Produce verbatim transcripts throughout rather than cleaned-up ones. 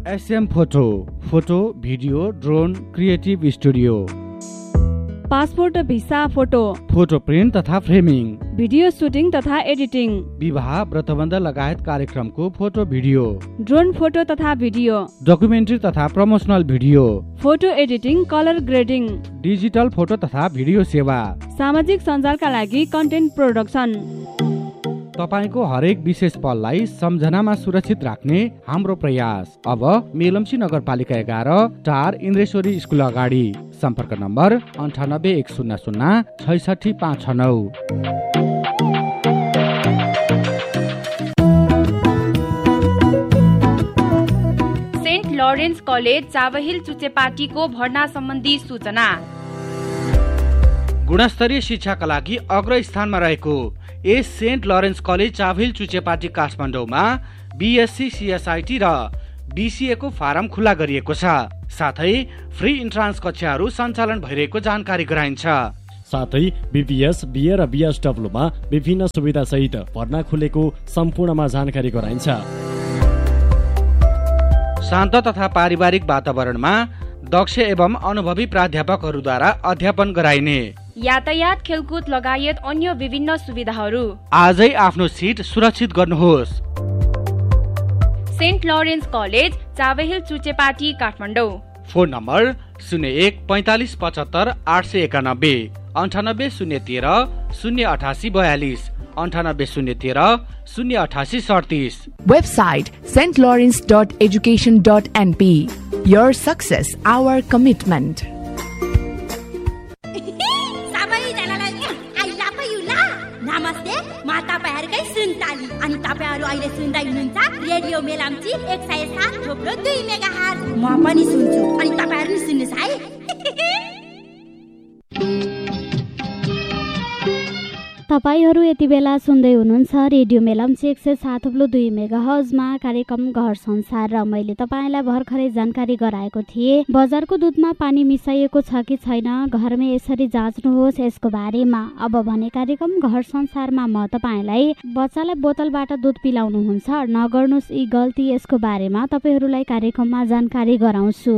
SM photo, photo, video, drone, creative studio, passport visa photo, photo print तथा framing, video shooting तथा editing, विवाह व्रतबन्ध लगायत कार्यक्रमको photo video, drone photo तथा video, documentary तथा promotional video, photo editing, colour grading, digital photo तथा video सेवा, सामाजिक सञ्जालका लागि कन्टेन्ट प्रोडक्सन। तपाईको हरेक विशेष पललाई सम्झनामा सुरक्षित राख्ने हाम्रो प्रयास। अब मेलम्ची नगरपालिका एघार, टार इन्द्रेश्वरी स्कुल अगाडि। सम्पर्क नम्बर अन्ठानब्बे एक शून्य शून्य छैसठी पाँच छ नौ। सेन्ट लरेन्स कलेज चाबहिल चुचेपाटीको भर्ना सम्बन्धी सूचना। गुणस्तरीय शिक्षाका लागि अग्र स्थानमा रहेको S saint Lawrence college Chabahil चुचेपाटी काठमाडौँमा बीएससी सीएसआईटी र बीसीए को फारम खुला गरिएको छ। साथै फ्री इन्ट्रान्स कक्षाहरू सञ्चालन भइरहेको जानकारी गराइन्छ। साथै बीपीएस, बीए र बीएसडब्ल्यू मा विभिन्न सुविधा सहित भर्ना खुलेको सम्पूर्णमा जानकारी गराइन्छ। शान्त तथा पारिवारिक वातावरणमा दक्ष एवं अनुभवी प्राध्यापकहरूद्वारा अध्यापन गराइने, यातायात, खेलकुद लगायत अन्य विभिन्न सुविधाहरू। आजै आफ्नो सिट सुरक्षित गर्नुहोस्। Saint Lawrence college Chabahil चुचेपाटी Kathmandu. Phone number शून्य एक पैंतालिस पचहत्तर आठ सय एकानब्बे, अन्ठानब्बे शून्य तेह्र शून्य अठासी बयालिस, अन्ठानब्बे शून्य तेह्र शून्य अठासी सडतिस। Website saint Lawrence dot education dot NP. Your success our commitment. अनि तपाईहरु अहिले सुन्दै हुनुहुन्छ रेडियो मेलाम्ची एक सय सात थोप्लो दुई मेगाहर्ज। म पनि सुन्छु अनि तपाईहरु पनि सुन्नुस् है। तपाईहरु यति बेला सुन्दै हुनुहुन्छ रेडियो मेलाम्ची एक सय सात थोप्लो दुई मेगाहर्जमा कार्यक्रम घर संसार। र मैले तपाईलाई भर्खरै जानकारी गराएको थिएँ बजारको दुधमा पानी मिसाइएको छ कि छैन, घरमै यसरी जाँच्नुहोस् यसको बारेमा। अब भने कार्यक्रम घर संसारमा म तपाईलाई बच्चालाई बोतलबाट दुध पिलाउनुहुन्छ नगर्नुहोस् यी गल्ती यसको बारेमा तपाईहरुलाई कार्यक्रममा जानकारी गराउँछु।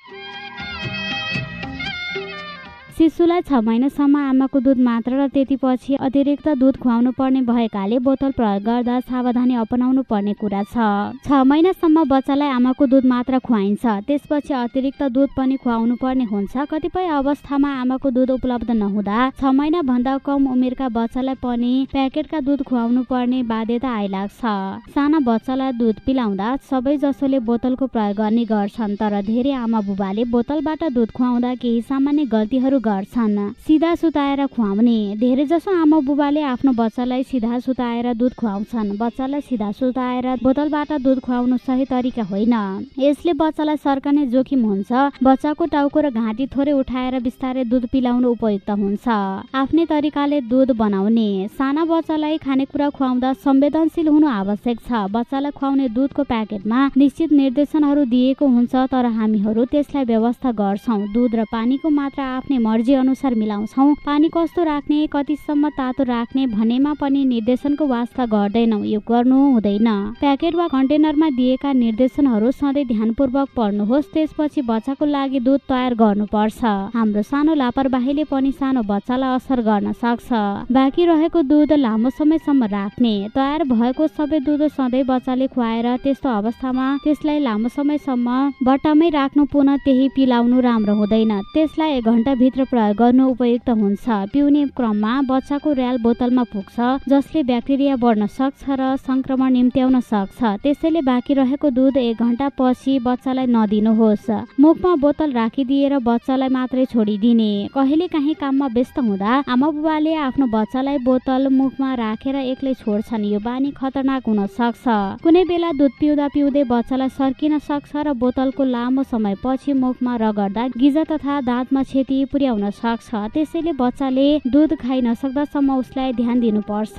शिशुलाई छ महिनासम्म आमाको दुध मात्र र त्यति पछि अतिरिक्त दुध खुवाउनु पर्ने भएकाले बोतल प्रयोग गर्दा सावधानी अपनाउनु पर्ने कुरा छ। छ महिनासम्म बच्चालाई आमाको दुध मात्र खुवाइन्छ, त्यसपछि अतिरिक्त दुध पनि खुवाउनु पर्ने हुन्छ। कतिपय अवस्थामा आमाको दुध उपलब्ध नहुँदा छ महिना भन्दा कम उमेरका बच्चालाई पनि प्याकेटका दुध खुवाउनु पर्ने बाध्यता आइलाग्छ। साना बच्चालाई दुध पिलाउँदा सबै जसोले बोतलको प्रयोग गर्ने गर्छन्, तर धेरै आमा बुबाले बोतलबाट दुध खुवाउँदा केही सामान्य गल्तीहरू गर्छन्। सिधा सुताएर खुवाउने। धेरै जसो आमा बुबाले आफ्नो बच्चालाई सिधा सुताएर दुध खुवाउँछन्। बच्चालाई सिधा सुताएर बोतलबाट दुध खुवाउनु सही तरिका होइन। यसले बच्चालाई सर्कने जोखिम हुन्छ। बच्चाको टाउको र घाँटी थोरै उठाएर बिस्तारै दुध पिलाउनु उपयुक्त हुन्छ। आफ्नै तरिकाले दुध बनाउने। साना बच्चालाई खानेकुरा खुवाउँदा संवेदनशील हुनु आवश्यक छ। बच्चालाई खुवाउने दुधको प्याकेटमा निश्चित निर्देशनहरू दिएको हुन्छ, तर हामीहरू त्यसलाई व्यवस्था गर्छौं। दुध र पानीको मात्रा आफ्नै मर्जी अनुसार मिलाउँछौं। पानी कस्तो राख्ने, कतिसम्म तातो राख्ने भन्नेमा पनि निर्देशनको वास्ता गर्दैनौं। यो गर्नु हुँदैन। प्याकेट वा कन्टेनरमा दिएका निर्देशनहरू सधैँ ध्यानपूर्वक पढ्नुहोस्, त्यसपछि बच्चाको लागि दुध तयार गर्नुपर्छ। हाम्रो सानो लापरवाहीले पनि सानो बच्चालाई असर गर्न सक्छ। बाँकी रहेको दुध लामो समयसम्म राख्ने। तयार भएको सबै दुध सधैँ बच्चाले खुवाएर त्यस्तो अवस्थामा त्यसलाई लामो समयसम्म बट्टामै राख्नु, पुनः त्यही पिलाउनु राम्रो हुँदैन। त्यसलाई एक घण्टा भित्र प्रयोग गर्नु उपयुक्त हुन्छ। पिउने क्रममा बच्चाको र्याल बोतलमा पुग्छ, जसले ब्याक्टेरिया बढ्न सक्छ र संक्रमण निम्त्याउन सक्छ। त्यसैले बाँकी रहेको दुध एक घण्टा पछि बच्चालाई नदिनुहोस्। मुखमा बोतल राखिदिएर बच्चालाई मात्रै छोडिदिने। कहिले काहीँ काममा व्यस्त हुँदा आमा बुबाले आफ्नो बच्चालाई बोतल मुखमा राखेर एक्लै छोड्छन्। यो बानी खतरनाक हुन सक्छ। कुनै बेला दुध पिउँदा पिउँदै बच्चालाई सर्किन सक्छ र बोतलको लामो समयपछि मुखमा रगड्दा गिजा तथा दाँतमा क्षति पुर्याउन सक्छ। त्यसैले बच्चाले दुध खाइ नसक्दासम्म उसलाई ध्यान दिनुपर्छ।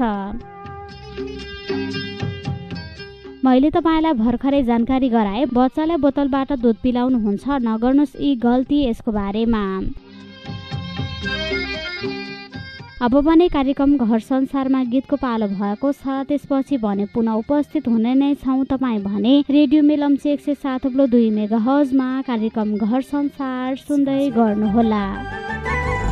मैले तपाईलाई भर्खरै जानकारी गराए बच्चालाई बोतलबाट दुध पिलाउनुहुन्छ नगर्नुहोस् यी गल्ती यसको बारेमा। अब भने कार्यक्रम घर संसारमा गीतको पालो भएको छ। त्यसपछि भने पुनः उपस्थित हुने नै छौँ। तपाईँ भने रेडियो मेलम्ची एक सय सात थुप्रो दुई मेगा हर्जमा कार्यक्रम घर संसार सुन्दै गर्नुहोला।